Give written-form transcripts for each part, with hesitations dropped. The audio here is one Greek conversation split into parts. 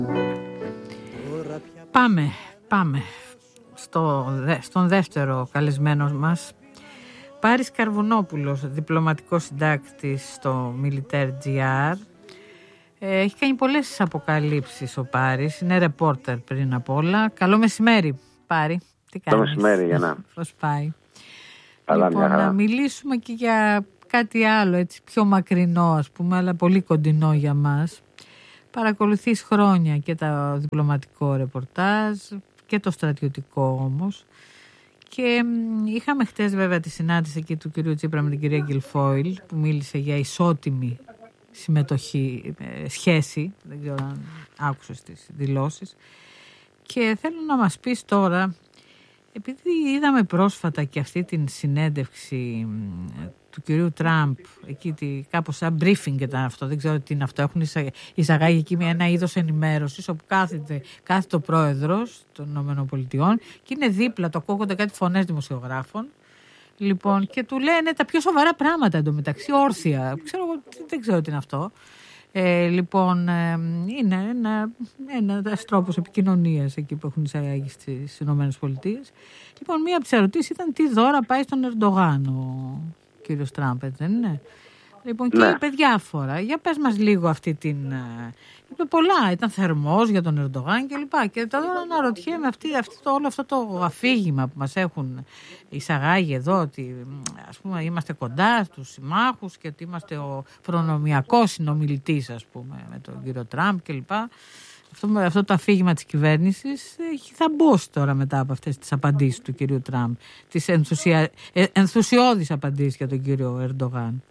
Πάμε στον δεύτερο καλεσμένο μας, Πάρης Καρβουνόπουλος, διπλωματικός συντάκτης στο Militaire GR. Έχει κάνει πολλές αποκαλύψεις ο Πάρης, είναι ρεπόρτερ πριν απ' όλα. Καλό μεσημέρι, Πάρη. Τι κάνεις? Καλό μεσημέρι, Γιάννα. Πώς πάει? Καλά, λοιπόν, να μιλήσουμε και για κάτι άλλο, έτσι πιο μακρινό ας πούμε, αλλά πολύ κοντινό για μας. Παρακολουθείς χρόνια και το διπλωματικό ρεπορτάζ και το στρατιωτικό όμως. Και είχαμε χτες βέβαια τη συνάντηση εκεί του κυρίου Τσίπρα με την κυρία Γκιλφόιλ που μίλησε για ισότιμη συμμετοχή, σχέση, δεν ξέρω αν άκουσες τις δηλώσεις. Και θέλω να μας πεις τώρα, επειδή είδαμε πρόσφατα και αυτή την συνέντευξη του κυρίου Τραμπ, εκεί κάπως σαν briefing ήταν αυτό, δεν ξέρω τι είναι αυτό, έχουν εισαγάγει εκεί ένα είδος ενημέρωσης όπου κάθεται ο πρόεδρος των ΗΠΑ και είναι δίπλα, το ακούγονται κάτι φωνές δημοσιογράφων, λοιπόν, και του λένε τα πιο σοβαρά πράγματα εντωμεταξύ, όρθια, δεν ξέρω τι είναι αυτό. Λοιπόν, είναι ένας τρόπος επικοινωνίας εκεί που έχουν εισαγάγει στις ΗΠΑ. Λοιπόν, μία από τις ερωτήσεις ήταν τι δώρα πάει στον Ερντογάν ο κύριος Τραμπ, δεν είναι? Λοιπόν, και είπε διάφορα. Για πες μας λίγο αυτή την... Είπε πολλά, ήταν θερμός για τον Ερντογάν και λοιπά. Και τώρα αναρωτιέμαι όλο αυτό το αφήγημα που μας έχουν εισαγάγει εδώ, ότι ας πούμε είμαστε κοντά στους συμμάχους και ότι είμαστε ο προνομιακός συνομιλητής, ας πούμε, με τον κύριο Τραμπ και λοιπά. Αυτό το αφήγημα της κυβέρνησης θα μπω τώρα μετά από αυτές τις απαντήσεις του κυρίου Τραμπ, τις ενθουσιώδεις απαντήσεις για τον κύριο Ερντογάν.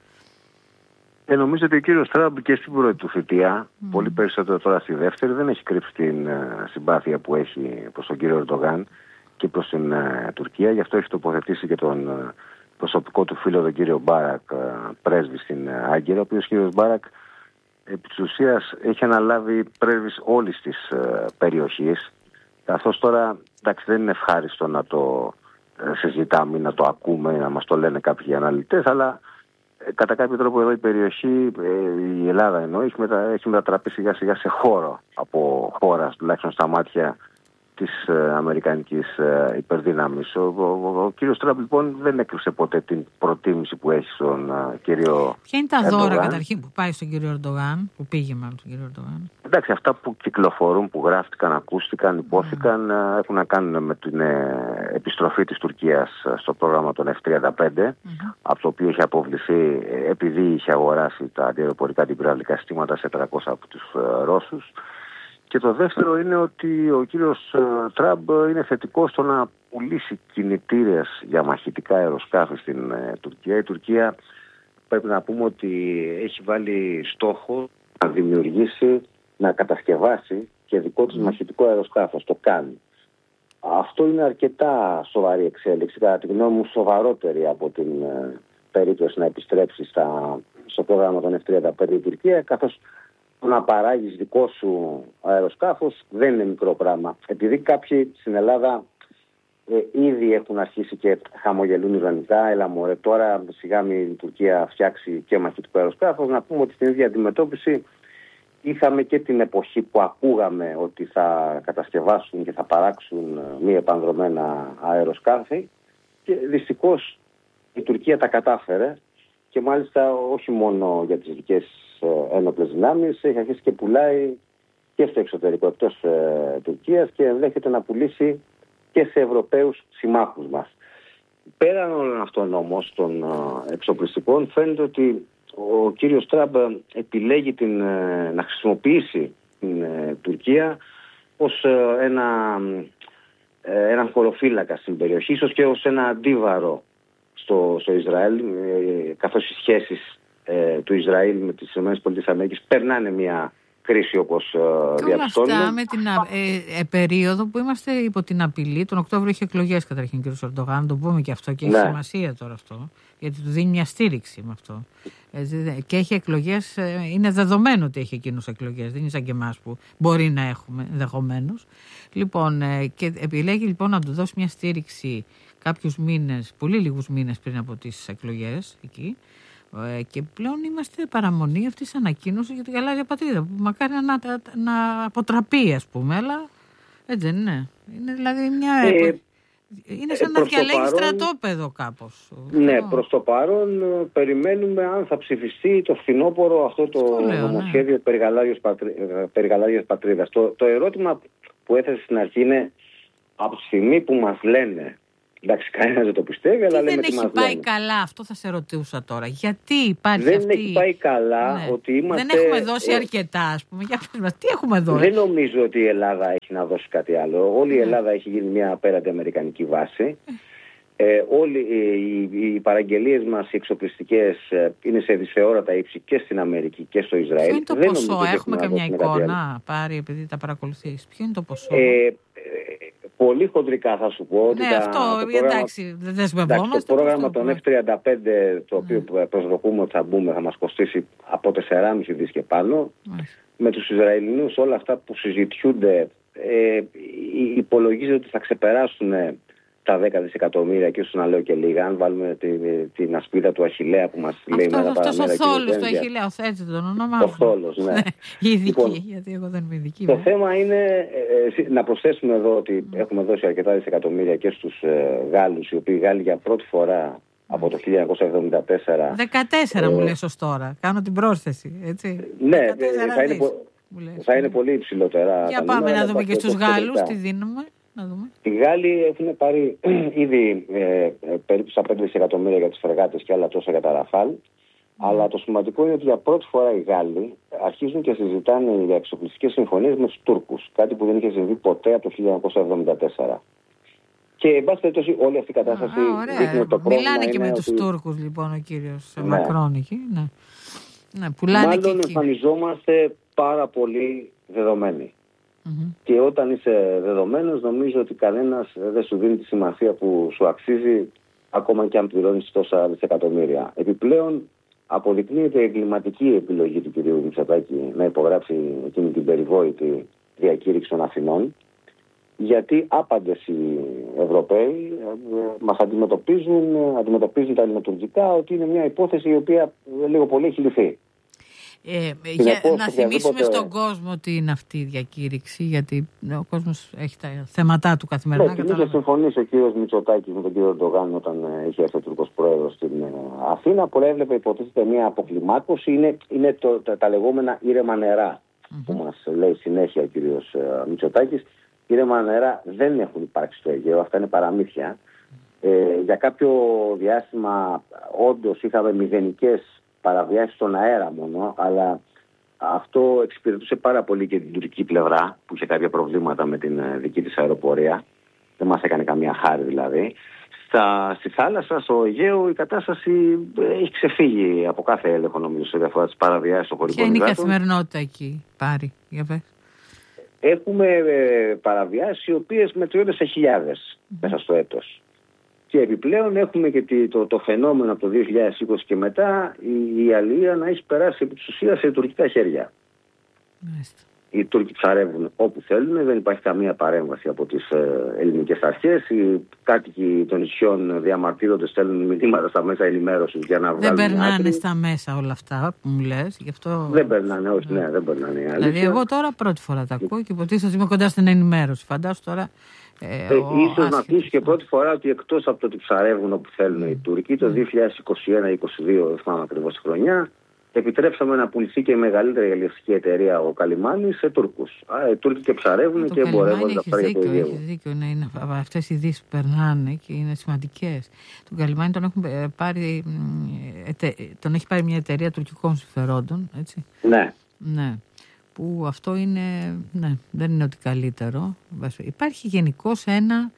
Νομίζω ότι ο κύριος Τραμπ και στην πρώτη του θητεία, πολύ περισσότερο τώρα στη δεύτερη, δεν έχει κρύψει την συμπάθεια που έχει προς τον κύριο Ερντογάν και προς την Τουρκία. Γι' αυτό έχει τοποθετήσει και τον προσωπικό του φίλο, τον κύριο Μπάρακ, πρέσβη στην Άγκυρα, ο οποίος κύριος Μπάρακ επί της ουσίας έχει αναλάβει πρέσβης όλης της περιοχής. Καθώς τώρα, εντάξει, δεν είναι ευχάριστο να το συζητάμε, να το ακούμε, να μας το λένε κάποιοι αναλυτές, αλλά κατά κάποιο τρόπο εδώ η περιοχή, η Ελλάδα εννοώ, έχει μετατραπεί σιγά σιγά σε χώρο από χώρα, τουλάχιστον στα μάτια της αμερικανικής υπερδύναμης. Ο κύριος Τραμπ λοιπόν δεν έκρυψε ποτέ την προτίμηση που έχει στον κύριο. Ποια είναι τα δώρα καταρχήν που πάει στον κύριο Ερντογάν, που πήγε μάλλον τον κύριο Ερντογάν? Εντάξει, αυτά που κυκλοφορούν, που γράφτηκαν, ακούστηκαν, υπόθηκαν, έχουν να κάνουν με την επιστροφή της Τουρκίας στο πρόγραμμα των F-35, από το οποίο είχε αποβληθεί επειδή είχε αγοράσει τα αντιαεροπορικά αντιπυραυλικά συστήματα σε 300 από τους Ρώσους. Και το δεύτερο είναι ότι ο κύριος Τραμπ είναι θετικός στο να πουλήσει κινητήρες για μαχητικά αεροσκάφη στην Τουρκία. Η Τουρκία, πρέπει να πούμε ότι έχει βάλει στόχο να δημιουργήσει, να κατασκευάσει και δικό της μαχητικό αεροσκάφος, το κάνει. Αυτό είναι αρκετά σοβαρή εξέλιξη, κατά τη γνώμη μου σοβαρότερη από την περίπτωση να επιστρέψει στο πρόγραμμα των F-35 η Τουρκία, καθώς να παράγεις δικό σου αεροσκάφος δεν είναι μικρό πράγμα. Επειδή κάποιοι στην Ελλάδα ήδη έχουν αρχίσει και χαμογελούν ειρωνικά, έλα μωρέ, τώρα σιγά μην η Τουρκία φτιάξει και μαχητικό αεροσκάφος, να πούμε ότι στην ίδια αντιμετώπιση είχαμε και την εποχή που ακούγαμε ότι θα κατασκευάσουν και θα παράξουν μη επανδρομένα αεροσκάφη και δυστυχώς η Τουρκία τα κατάφερε και μάλιστα όχι μόνο για τις δικές ένοπλες δυνάμεις, έχει αρχίσει και πουλάει και στο εξωτερικό εκτός Τουρκίας και ενδέχεται να πουλήσει και σε Ευρωπαίους συμμάχους μας. Πέραν όλων αυτών όμως των εξοπλιστικών, φαίνεται ότι ο κύριος Τραμπ επιλέγει να χρησιμοποιήσει την Τουρκία ως έναν χωροφύλακα στην περιοχή, ίσως και ως ένα αντίβαρο στο Ισραήλ, καθώς οι σχέσεις του Ισραήλ με τις ΗΠΑ περνάνε μια κρίση όπως διαπιστώνουμε. Όλα αυτά με την περίοδο που είμαστε υπό την απειλή. Τον Οκτώβριο είχε εκλογές καταρχήν ο κ. Ερντογάν, το πούμε και αυτό και έχει σημασία τώρα αυτό, γιατί του δίνει μια στήριξη με αυτό. Και έχει εκλογές, είναι δεδομένο ότι έχει εκείνους εκλογές, δεν είναι σαν και εμάς που μπορεί να έχουμε ενδεχομένως. Λοιπόν, και επιλέγει λοιπόν να του δώσει μια στήριξη κάποιους μήνες, πολύ λίγους μήνες πριν από τις εκλογές εκεί, Και πλέον είμαστε παραμονή αυτής της ανακοίνωσης για την γαλάζια πατρίδα, που μακάρι να αποτραπεί, ας πούμε, αλλά έτσι δεν είναι. Είναι δηλαδή είναι σαν να διαλέγει στρατόπεδο κάπως. Ναι, προς το παρόν περιμένουμε αν θα ψηφιστεί το φθινόπωρο αυτό το νομοσχέδιο περί γαλάζιας πατρίδας. Το ερώτημα που έθεσε στην αρχή είναι, από τη στιγμή που μας λένε, εντάξει, κανένας δεν το πιστεύει, αλλά λέμε τι μας λένε. Δεν έχει πάει καλά, αυτό θα σε ρωτούσα τώρα. Γιατί υπάρχει δεν αυτή... Δεν έχει πάει καλά, ότι είμαστε... Δεν έχουμε δώσει αρκετά, ας πούμε. Για πες μας, τι έχουμε δώσει. Δεν νομίζω ότι η Ελλάδα έχει να δώσει κάτι άλλο. Όλη η Ελλάδα έχει γίνει μια απέραντη αμερικανική βάση. Όλοι οι παραγγελίες μας, οι εξοπλιστικές, είναι σε δυσφαιόρατα ύψη και στην Αμερική και στο Ισραήλ. Ποιο είναι το ποσό, έχουμε καμιά εικόνα, Πάρη, επειδή τα παρακολουθείς. Ποιο είναι το ποσό? Πολύ χοντρικά θα σου πω. Ναι, εντάξει, δεν δεσμευόμαστε. Το πρόγραμμα των F-35, το οποίο προσδοκούμε ότι θα μπούμε, θα μας κοστίσει από 4,5 δις και πάνω. Με τους Ισραηλινούς όλα αυτά που συζητιούνται, υπολογίζεται ότι θα ξεπεράσουν τα 10 δισεκατομμύρια και ίσως να λέω και λίγα, αν βάλουμε την ασπίδα του Αχιλλέα που μας λέει μέρα παραμέρα. Αυτό ο θόλος του Αχιλλέα, έτσι τον ονομάζουμε. Ο θόλος, ναι. Η ειδική, γιατί εγώ δεν είμαι ειδική. Το θέμα είναι να προσθέσουμε εδώ ότι έχουμε δώσει αρκετά δισεκατομμύρια και στους Γάλλους, οι οποίοι Γάλλοι για πρώτη φορά από το 1974... 14 μου λες ως τώρα, κάνω την πρόσθεση, έτσι. Ναι, θα είναι πολύ υψηλότερα. Για πάμε να δούμε και στους Γάλλους τι δίνουμε. Οι Γάλλοι έχουν πάρει ήδη περίπου στα 5 δισεκατομμύρια για τις φρεγάτες και άλλα τόσα για τα Ραφάλ. Αλλά το σημαντικό είναι ότι για πρώτη φορά οι Γάλλοι αρχίζουν και συζητάνε για εξοπλιστικές συμφωνίες με τους Τούρκους. Κάτι που δεν είχε συμβεί ποτέ από το 1974. Και εν πάση περιπτώσει όλη αυτή η κατάσταση δείχνει το πρόβλημα. Μιλάνε και με τους Τούρκους λοιπόν ο κύριος Μακρόν εκεί. Ναι, πουλάνε μάλλον εμφανιζόμαστε πάρα πολύ δεδομένοι. Και όταν είσαι δεδομένος, νομίζω ότι κανένας δεν σου δίνει τη σημασία που σου αξίζει, ακόμα και αν πληρώνεις τόσα δισεκατομμύρια. Επιπλέον, αποδεικνύεται η εγκληματική επιλογή του κυρίου Μητσοτάκη να υπογράψει εκείνη την περιβόητη διακήρυξη των Αθηνών, γιατί άπαντες οι Ευρωπαίοι μας αντιμετωπίζουν τα ελληνοτουρκικά ότι είναι μια υπόθεση η οποία λίγο πολύ έχει λυθεί. Να θυμίσουμε στον κόσμο τι είναι αυτή η διακήρυξη, γιατί ο κόσμος έχει τα θέματά του καθημερινά. Είχε συμφωνήσει ο κύριος Μητσοτάκης με τον κύριο Ερντογάν όταν είχε έρθει ο Τούρκος πρόεδρος στην Αθήνα. Προέβλεπε, υποτίθεται, μια αποκλιμάκωση. Είναι τα λεγόμενα ήρεμα νερά που μας λέει συνέχεια ο κύριος Μητσοτάκης. Ήρεμα νερά δεν έχουν υπάρξει στο Αιγαίο, αυτά είναι παραμύθια. Για κάποιο διάστημα όντως είχαμε μηδενικές παραβιάσεις στον αέρα μόνο, αλλά αυτό εξυπηρετούσε πάρα πολύ και την τουρκική πλευρά που είχε κάποια προβλήματα με την δική της αεροπορία. Δεν μας έκανε καμία χάρη δηλαδή. Στη θάλασσα, στο Αιγαίο, η κατάσταση έχει ξεφύγει από κάθε έλεγχο, νομίζω, σε διαφορά τις παραβιάσεις των χωρικών υδάτων. Ποια είναι η καθημερινότητα εκεί, Πάρη, για πες? Έχουμε παραβιάσεις οι οποίες μετριούνται σε χιλιάδες μέσα στο έτος. Και επιπλέον έχουμε και το φαινόμενο από το 2020 και μετά η αλία να έχει περάσει επί της ουσίας σε τουρκικά χέρια. Μάλιστα. Οι Τούρκοι ψαρεύουν όπου θέλουν, δεν υπάρχει καμία παρέμβαση από τις ελληνικές αρχές. Οι κάτοικοι των νησιών διαμαρτύρονται, στέλνουν μηνύματα στα μέσα ενημέρωσης για να βγάλουν. Δεν περνάνε στα μέσα όλα αυτά που μου λες, γι' αυτό. Δεν περνάνε, όχι, ναι, δεν περνάνε. Δηλαδή, εγώ τώρα πρώτη φορά τα ακούω και υποτίθεται ότι είμαι κοντά στην ενημέρωση. Φαντάσου τώρα. Ίσως να ακούσει και πρώτη φορά ότι εκτός από το ότι ψαρεύουν όπου θέλουν οι Τούρκοι, το 2021-2022, δεν θυμάμαι ακριβώς τη χρονιά, επιτρέψαμε να πουληθεί και η μεγαλύτερη αλλιευτική εταιρεία, ο Καλιμάνης, σε Τούρκους. Οι Τούρκοι και ψαρεύουν και εμπορεύονται τα ψάρια του Αιγαίου. Έχει δίκιο, είναι αυτές οι ειδήσεις που περνάνε και είναι σημαντικές. Τον Καλιμάνη τον έχει πάρει μια εταιρεία τουρκικών συμφερόντων, έτσι. Ναι. Που αυτό είναι, δεν είναι ότι καλύτερο. Υπάρχει γενικώς ένα,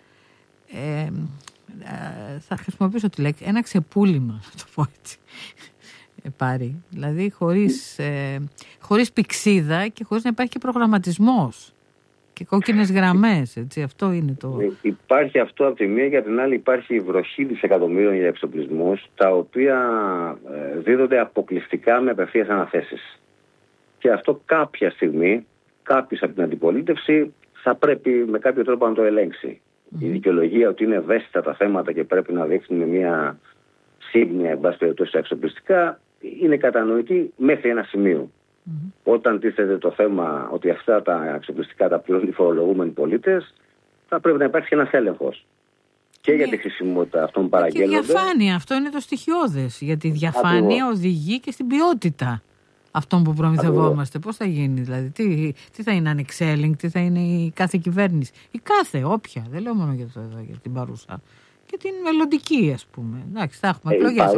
θα χρησιμοποιήσω τη λέξη, ένα ξεπούλημα, να το πω έτσι, Πάρη. Δηλαδή χωρίς πηξίδα και χωρίς να υπάρχει και προγραμματισμός και κόκκινες γραμμές, έτσι, αυτό είναι το... Υπάρχει αυτό από τη μία και από την άλλη υπάρχει η βροχή δισεκατομμύρων για εξοπλισμούς, τα οποία δίδονται αποκλειστικά με απευθείας αναθέσεις. Και αυτό κάποια στιγμή, κάποιος από την αντιπολίτευση θα πρέπει με κάποιο τρόπο να το ελέγξει. Η δικαιολογία ότι είναι ευαίσθητα τα θέματα και πρέπει να δείξουν μια σύμπνοια, εν πάση περιπτώσει, στα εξοπλιστικά, είναι κατανοητή μέχρι ένα σημείο. Όταν τίθεται το θέμα ότι αυτά τα εξοπλιστικά τα πληρώνουν οι φορολογούμενοι πολίτες, θα πρέπει να υπάρχει ένας έλεγχος. Και για τη χρησιμότητα αυτών που παραγγέλλονται. Και διαφάνεια, αυτό είναι το στοιχειώδες. Γιατί η διαφάνεια οδηγεί και στην ποιότητα αυτών που προμηθευόμαστε. Πώς θα γίνει, δηλαδή, τι θα είναι ανεξέλεγκτη, τι θα είναι η κάθε κυβέρνηση. Η κάθε, όποια, δεν λέω μόνο για την παρούσα. Και την μελλοντική, ας πούμε. Εντάξει, θα έχουμε εκλογές.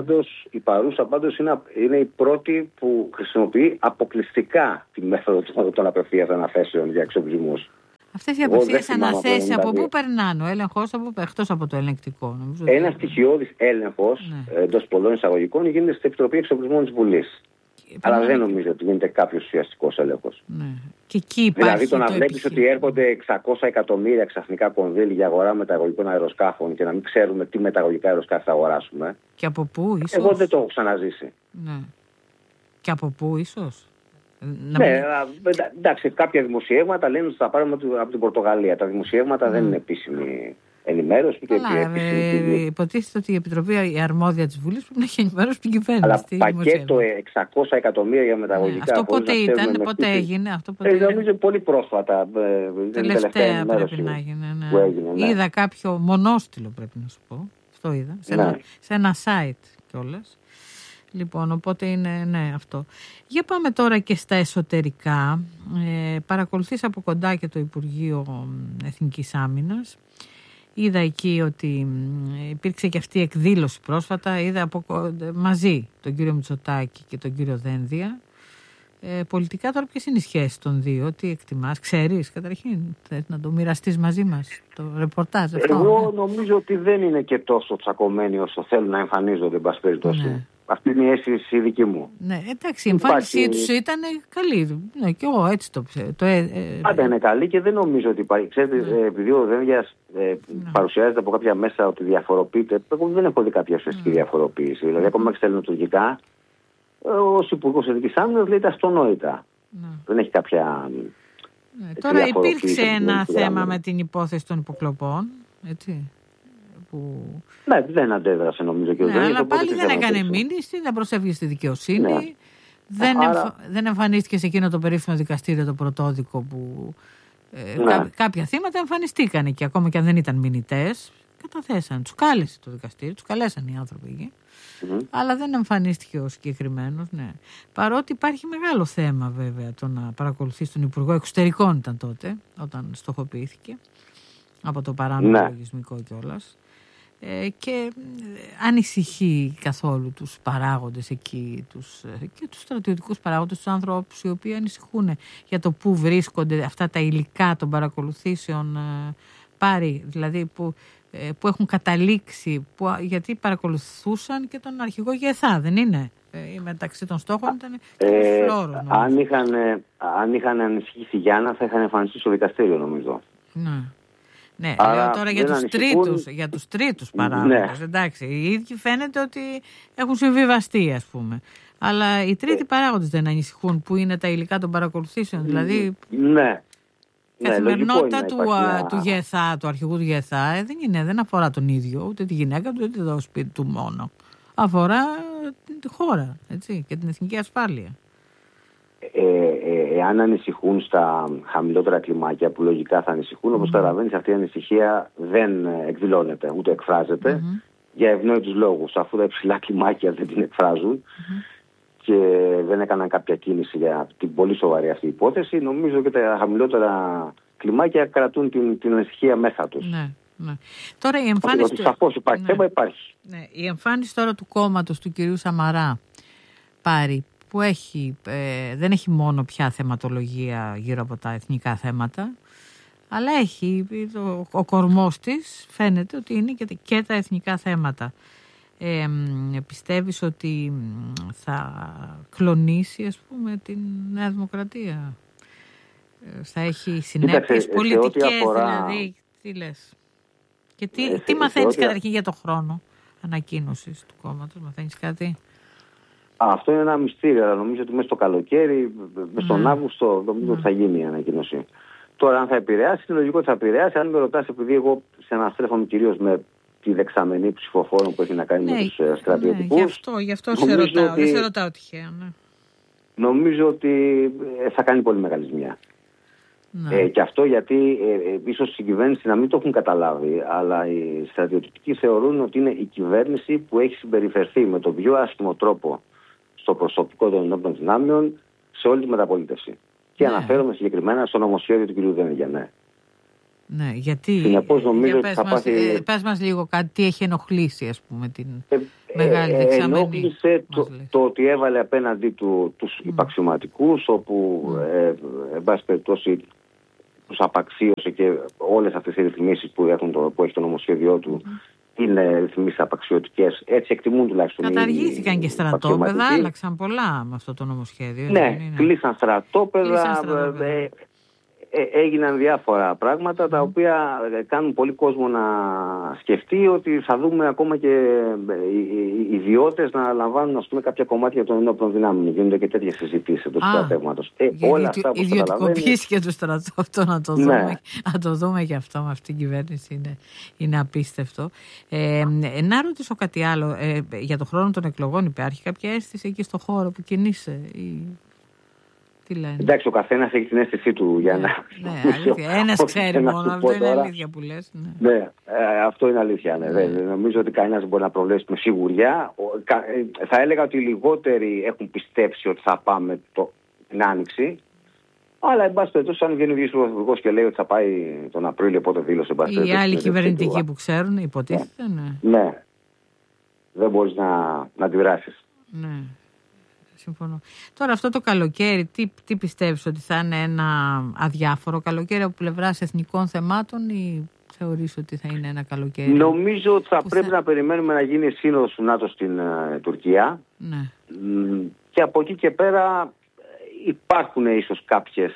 Η παρούσα πάντως είναι η πρώτη που χρησιμοποιεί αποκλειστικά τη μέθοδο των απευθείας αναθέσεων για εξοπλισμούς. Αυτές οι απευθείας αναθέσεις από πού περνάνε, ο έλεγχος εκτός από το ελεγκτικό? Ένα στοιχειώδης έλεγχος εντός πολλών εισαγωγικών γίνεται στην Επιτροπή Εξοπλισμών της Βουλής. Αλλά δεν νομίζω ότι γίνεται κάποιος ουσιαστικός έλεγχος. Ναι. Και εκεί υπάρχει δηλαδή το να βλέπεις ότι έρχονται 600 εκατομμύρια ξαφνικά κονδύλια για αγορά μεταγωγικών αεροσκάφων και να μην ξέρουμε τι μεταγωγικά αεροσκάφη θα αγοράσουμε. Και από πού ίσως? Εγώ δεν το έχω ξαναζήσει. Ναι. Και από πού ίσως? Ναι, εντάξει, κάποια δημοσιεύματα λένε ότι θα πάρουμε από την Πορτογαλία. Τα δημοσιεύματα δεν είναι επίσημη ενημέρωση. Υποτίθεται ότι η Επιτροπή, η αρμόδια της Βουλής, πρέπει να έχει ενημέρωση την κυβέρνηση. Αλλά πακέτο 600 εκατομμύρια για μεταγωγικά. Αυτό πότε ήταν, πότε έγινε? Νομίζω πολύ πρόσφατα. Τελευταία πρέπει να έγινε. Ναι. Είδα κάποιο μονόστιλο, πρέπει να σου πω. Αυτό είδα. Σε ένα site κιόλας. Λοιπόν, οπότε είναι αυτό. Για πάμε τώρα και στα εσωτερικά. Παρακολουθείς από κοντά και το Υπουργείο Εθνικής Άμυνας. Είδα εκεί ότι υπήρξε και αυτή η εκδήλωση πρόσφατα. Είδα μαζί τον κύριο Μητσοτάκη και τον κύριο Δένδια. Πολιτικά τώρα ποιες είναι οι σχέσεις των δύο, τι εκτιμάς, ξέρεις καταρχήν, θες να το μοιραστείς μαζί μας το ρεπορτάζ αυτό? Εγώ νομίζω ότι δεν είναι και τόσο τσακωμένοι όσο θέλουν να εμφανίζονται, εν πάση περιπτώσει. Ναι. Αυτή είναι η αίσθηση δική μου. Ναι, εντάξει, η εμφάνισή τους ήταν καλή. Ναι, και εγώ έτσι το ξέρω. Πάντα είναι καλή και δεν νομίζω ότι υπάρχει. Ξέρετε, επειδή ο Δένδιας παρουσιάζεται από κάποια μέσα ότι διαφοροποιείται, εγώ δεν έχω δει κάποια ουσιαστική διαφοροποίηση. Δηλαδή, ακόμα και στα ελληνοτουρκικά, ως Υπουργός Εθνικής Άμυνας λέει τα αυτονόητα. Δεν έχει κάποια. Τώρα υπήρξε ένα θέμα με την υπόθεση των υποκλοπών, έτσι. Ναι, δεν αντέδρασε νομίζω και ο Δένδιας. Αλλά πάλι δεν έκανε μήνυση, δεν προσέφυγε στη δικαιοσύνη. Ναι. Δεν εμφανίστηκε σε εκείνο το περίφημο δικαστήριο το πρωτόδικο που κάποια θύματα εμφανιστήκανε και ακόμα και αν δεν ήταν μηνυτές, καταθέσαν. Τους κάλεσε το δικαστήριο, τους καλέσαν οι άνθρωποι εκεί. Αλλά δεν εμφανίστηκε ο συγκεκριμένος. Ναι. Παρότι υπάρχει μεγάλο θέμα βέβαια το να παρακολουθείς τον Υπουργό Εξωτερικών ήταν τότε, όταν στοχοποιήθηκε από το παράνομο λογισμικό κιόλας. Και ανησυχεί καθόλου τους παράγοντες εκεί και τους στρατιωτικούς παράγοντες, τους ανθρώπους οι οποίοι ανησυχούν για το πού βρίσκονται αυτά τα υλικά των παρακολουθήσεων δηλαδή που έχουν καταλήξει, γιατί παρακολουθούσαν και τον αρχηγό ΓΕΘΑ, δεν είναι? Μεταξύ των στόχων ήταν και ο Φλόρος. Αν είχαν ανησυχήσει Γιάννα θα είχαν εμφανιστεί στο δικαστήριο νομίζω. Ναι, λέω τώρα για τους τρίτους παράγοντες. Ναι. Εντάξει, οι ίδιοι φαίνεται ότι έχουν συμβιβαστεί, ας πούμε. Αλλά οι τρίτοι παράγοντες δεν ανησυχούν που είναι τα υλικά των παρακολουθήσεων. Δηλαδή, η καθημερινότητα του ΓΕΘΑ, του αρχηγού του ΓΕΘΑ, δεν αφορά τον ίδιο, ούτε τη γυναίκα του, ούτε το σπίτι του μόνο. Αφορά τη χώρα, έτσι, και την εθνική ασφάλεια. Εάν ανησυχούν στα χαμηλότερα κλιμάκια που λογικά θα ανησυχούν, όπως καταλαβαίνεις, αυτή η ανησυχία δεν εκδηλώνεται ούτε εκφράζεται για ευνόητους λόγους, αφού τα υψηλά κλιμάκια δεν την εκφράζουν και δεν έκαναν κάποια κίνηση για την πολύ σοβαρή αυτή υπόθεση. Νομίζω και τα χαμηλότερα κλιμάκια κρατούν την ανησυχία μέσα τους. Ναι. Τώρα η εμφάνιση ότι σαφώς υπάρχει θέμα, υπάρχει. Ναι. Η εμφάνιση τώρα του κόμματος του κυρίου Σαμαρά που δεν έχει μόνο πια θεματολογία γύρω από τα εθνικά θέματα, αλλά έχει ο κορμός της φαίνεται ότι είναι και τα εθνικά θέματα. Πιστεύεις ότι θα κλονίσει, ας πούμε, την Νέα Δημοκρατία? Θα έχει συνέπειες πολιτικές, δηλαδή? Τι λες? Και τι μαθαίνεις καταρχήν για το χρόνο ανακοίνωσης του κόμματος? Μαθαίνεις κάτι? Αυτό είναι ένα μυστήριο, αλλά νομίζω ότι μέσα στο καλοκαίρι, μέσα στον Αύγουστο, νομίζω ότι θα γίνει η ανακοίνωση. Τώρα, αν θα επηρεάσει, είναι λογικό ότι θα επηρεάσει. Αν με ρωτάς, επειδή εγώ συναστρέφομαι κυρίως με τη δεξαμενή ψηφοφόρων που έχει να κάνει με τους στρατιωτικούς. Γι' αυτό σε ρωτάω. Δεν σε ρωτάω τυχαία. Ναι. Νομίζω ότι θα κάνει πολύ μεγάλη ζημιά. Ναι. Και αυτό γιατί ίσως η κυβέρνηση να μην το έχουν καταλάβει, αλλά οι στρατιωτικοί θεωρούν ότι είναι η κυβέρνηση που έχει συμπεριφερθεί με τον πιο άσχημο τρόπο στο προσωπικό των ενόπλων δυνάμεων σε όλη τη μεταπολίτευση. Και αναφέρομαι συγκεκριμένα στο νομοσχέδιο του κ. Δένδια. Ναι, γιατί. Συνεπώς νομίζω ότι θα πάθει. Πες μας λίγο κάτι, τι έχει ενοχλήσει, ας πούμε, την μεγάλη δεξαμενή. Ενόχλησε το ότι έβαλε απέναντί του τους υπαξιωματικούς, όπου εν πάση περιπτώσει τους απαξίωσε και όλες αυτές οι ρυθμίσεις που έχει το νομοσχέδιό του είναι ρυθμίσεις απαξιωτικές. Έτσι εκτιμούν τουλάχιστον. Καταργήθηκαν και στρατόπεδα, άλλαξαν πολλά με αυτό το νομοσχέδιο. Ναι, κλείσαν στρατόπεδα. Έγιναν διάφορα πράγματα τα οποία κάνουν πολύ κόσμο να σκεφτεί ότι θα δούμε ακόμα και οι ιδιώτες να λαμβάνουν, ας πούμε, κάποια κομμάτια των ενόπλων δυνάμεων. Γίνονται και τέτοιες συζητήσεις εντός του στρατεύματος. Όλα αυτά που ιδιωτικοποιήθηκε το στρατό, αυτό να το δούμε. Ναι. Να το δούμε και αυτό με αυτήν την κυβέρνηση είναι απίστευτο. Να ρωτήσω κάτι άλλο. Για το χρόνο των εκλογών υπάρχει κάποια αίσθηση εκεί στο χώρο που κινείσαι? Εντάξει, ο καθένας έχει την αίσθησή του για να. Ναι, ένας ξέρει μόνο. Αυτό είναι αλήθεια που λες. Ναι, αυτό είναι αλήθεια. Νομίζω ότι κανένας δεν μπορεί να προβλέψει με σιγουριά. Θα έλεγα ότι οι λιγότεροι έχουν πιστέψει ότι θα πάμε την Άνοιξη. Αλλά, εν πάση περιπτώσει, αν βγαίνει ο ίδιος ο Πρωθυπουργός και λέει ότι θα πάει τον Απρίλιο, οπότε δήλωσε. Οι άλλοι κυβερνητικοί που ξέρουν, υποτίθεται. Ναι. Δεν μπορείς να αντιδράσεις. Ναι. Συμφωνώ. Τώρα αυτό το καλοκαίρι, τι πιστεύεις, ότι θα είναι ένα αδιάφορο καλοκαίρι από πλευράς εθνικών θεμάτων, ή θεωρείς ότι θα είναι ένα καλοκαίρι? Νομίζω ότι θα πρέπει να περιμένουμε να γίνει σύνοδος του ΝΑΤΟ στην Τουρκία. Ναι. Και από εκεί και πέρα υπάρχουν ίσως κάποιες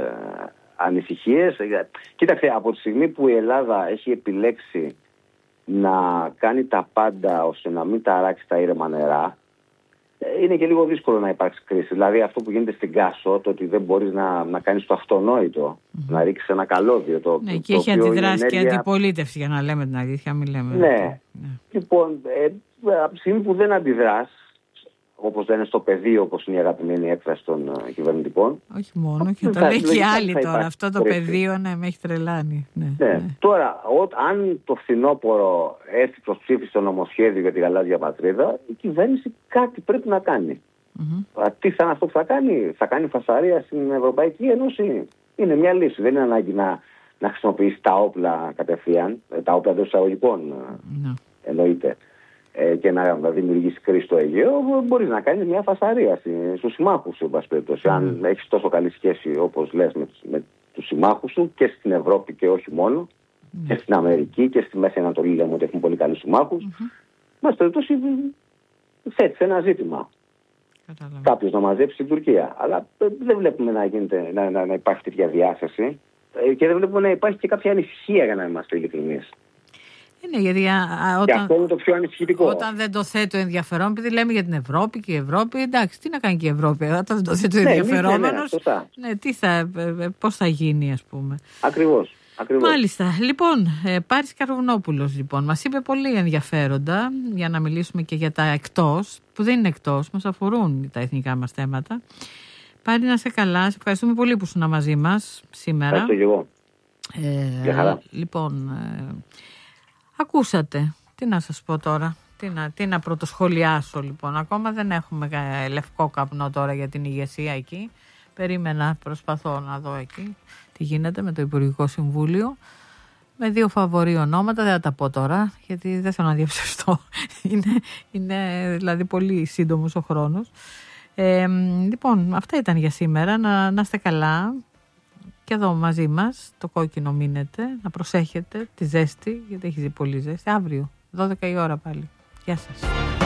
ανησυχίες. Κοίταξε, από τη στιγμή που η Ελλάδα έχει επιλέξει να κάνει τα πάντα ώστε να μην ταράξει τα ήρεμα νερά, είναι και λίγο δύσκολο να υπάρξει κρίση. Δηλαδή αυτό που γίνεται στην Κάσο, το ότι δεν μπορείς να κάνεις το αυτονόητο, να ρίξεις ένα καλώδιο. Ναι, και έχει αντιδράσει και αντιπολίτευση, για να λέμε την αλήθεια, μην λέμε. Ναι. Λοιπόν, από τη στιγμή που δεν αντιδράς, όπως δεν είναι στο πεδίο, όπως είναι η αγαπημένη έκφραση των κυβερνητικών. Όχι μόνο, και το λέει και άλλοι τώρα. Αυτό το πεδίο, ναι, με έχει τρελάνει. Ναι. Τώρα, αν το φθινόπωρο έρθει προς ψήφιση στο νομοσχέδιο για τη γαλάζια πατρίδα, η κυβέρνηση κάτι πρέπει να κάνει. Τι θα είναι αυτό που θα κάνει? Θα κάνει φασαρία στην Ευρωπαϊκή Ένωση? Είναι μια λύση. Δεν είναι ανάγκη να χρησιμοποιήσει τα όπλα κατευθείαν, τα όπλα εντός εισαγωγικών, εννοείται, και να δημιουργήσει κρίση στο Αιγαίο. Μπορείς να κάνεις μια φασαρία στους συμμάχους σου, εν πάση περιπτώσει. Αν έχεις τόσο καλή σχέση, όπως λες, με τους συμμάχους σου και στην Ευρώπη και όχι μόνο, και στην Αμερική και στη Μέση Ανατολή, λέμε ότι έχουν πολύ καλούς συμμάχους. Εν πάση περιπτώσει, θέτεις ένα ζήτημα. Κάποιος να μαζέψει την Τουρκία. Αλλά δεν βλέπουμε να υπάρχει τέτοια διάσταση και δεν βλέπουμε να υπάρχει και κάποια ανησυχία, για να είμαστε ειλικρινείς. Ναι, γιατί και αυτό είναι το πιο ανησυχητικό. Όταν δεν το θέτει ο ενδιαφερόμενος, επειδή λέμε για την Ευρώπη και η Ευρώπη, εντάξει, τι να κάνει και η Ευρώπη, όταν δεν το θέτει ο ενδιαφερόμενος, πώς θα γίνει, ας πούμε. Ακριβώς. Μάλιστα. Λοιπόν, Πάρης Καρβουνόπουλος, λοιπόν, μας είπε πολύ ενδιαφέροντα, για να μιλήσουμε και για τα εκτός, που δεν είναι εκτός, μας αφορούν τα εθνικά μας θέματα. Πάρη, να είσαι καλά, σε ευχαριστούμε πολύ που ήσουν μαζί μας σήμερα. Ευχαριστώ και εγώ. Για χαρά. Λοιπόν, ακούσατε, τι να σας πω τώρα, τι να πρωτοσχολιάσω, λοιπόν. Ακόμα δεν έχουμε λευκό καπνό τώρα για την ηγεσία εκεί. Προσπαθώ να δω εκεί τι γίνεται με το Υπουργικό Συμβούλιο, με 2 φαβορί ονόματα. Δεν θα τα πω τώρα, γιατί δεν θέλω να διαψευστώ. είναι δηλαδή πολύ σύντομος ο χρόνος. Λοιπόν, αυτά ήταν για σήμερα. Να είστε καλά. Και εδώ μαζί μας, το κόκκινο μείνετε, να προσέχετε τη ζέστη, γιατί έχει πολύ ζέστη. Αύριο, 12 η ώρα πάλι. Γεια σας.